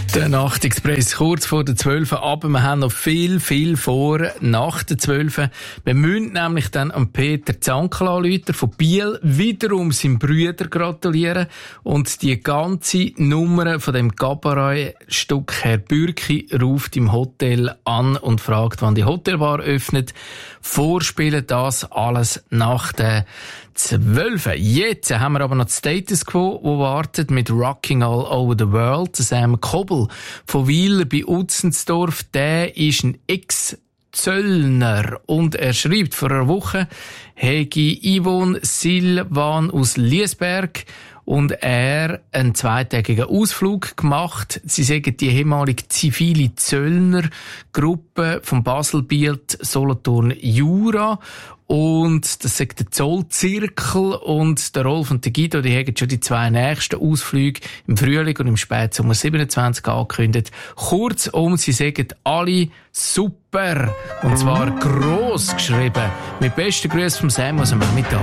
Der Nachtexpress kurz vor der 12. Aber wir haben noch viel vor nach der 12. Wir müssen nämlich dann am Peter Zankl von Biel wiederum seinem Brüder gratulieren und die ganze Nummer von dem Cabaret-Stück Herr Bürki ruft im Hotel an und fragt, wann die Hotelbar öffnet. Vorspielen das alles nach der 12. Jetzt haben wir aber noch das Status Quo, wo wartet mit Rocking All Over the World. Sam Kobel von Wieler bei Utzensdorf, der ist ein Ex-Zöllner und er schreibt vor einer Woche, hege Yvonne Silvan aus Liesberg und er einen zweitägigen Ausflug gemacht. Sie sagen die ehemalige zivile Zöllnergruppe von Basel, Biel, Solothurn, Jura. Und das sagt der Zollzirkel und der Rolf und der Guido, die haben schon die 2 nächsten Ausflüge im Frühling und im Spätsommer 27 angekündigt. Kurzum, sie sagen alle super. Und zwar gross geschrieben. Mit besten Grüßen vom Sam aus dem Nachmittag.